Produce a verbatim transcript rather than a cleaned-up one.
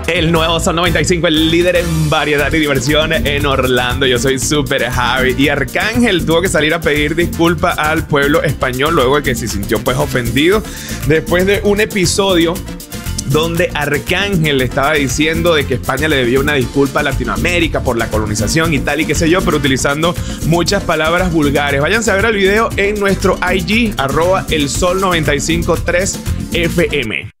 El nuevo Sol noventa y cinco, el líder en variedad y diversión en Orlando. Yo soy Super Javi. Y Arcángel tuvo que salir a pedir disculpas al pueblo español luego de que se sintió pues ofendido después de un episodio donde Arcángel estaba diciendo de que España le debía una disculpa a Latinoamérica por la colonización y tal y qué sé yo, pero utilizando muchas palabras vulgares. Váyanse a ver el video en nuestro I G, arroba el sol noventa y cinco tres F M.